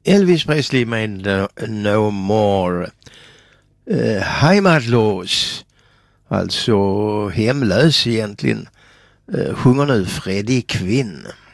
Elvis Presley med No More. Heimatlös, alltså hemlös egentligen, sjunger nu Freddie Quinn.